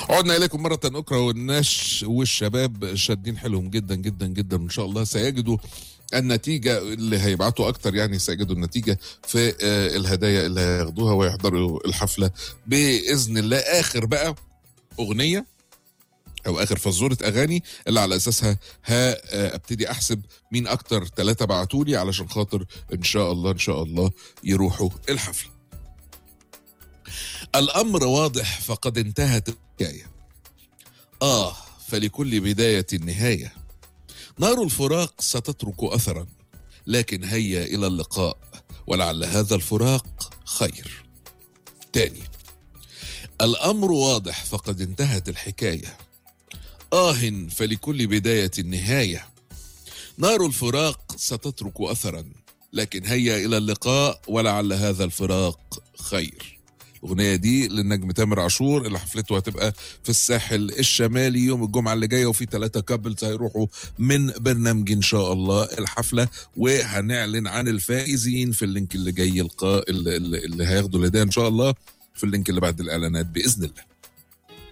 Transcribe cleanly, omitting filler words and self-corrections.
عدنا إليكم مرة أخرى، والناس والشباب شادين حيلهم جدا جدا جدا، إن شاء الله سيجدوا النتيجة. اللي هيبعتوا أكتر يعني سيجدوا النتيجة في الهدايا اللي هياخدوها ويحضروا الحفلة بإذن الله. آخر بقى أغنية أو آخر فزورة أغاني اللي على أساسها ابتدي أحسب مين أكتر 3 بعتولي علشان خاطر إن شاء الله إن شاء الله يروحوا الحفلة. الأمر واضح فقد انتهت الحكاية، فلكل بداية نهاية. نار الفراق ستترك أثرا، لكن هيا إلى اللقاء ولعل هذا الفراق خير. تاني، الأمر واضح فقد انتهت الحكاية، فلكل بداية نهاية. نار الفراق ستترك أثرا، لكن هيا إلى اللقاء ولعل هذا الفراق خير. الأغنية دي للنجم تامر عاشور اللي حفلته هتبقى في الساحل الشمالي يوم الجمعة اللي جاية، وفي 3 كابلز هيروحوا من برنامج إن شاء الله الحفلة، وهنعلن عن الفائزين في اللينك اللي جاي اللي هياخدوا الهدايا إن شاء الله في اللينك اللي بعد الإعلانات بإذن الله.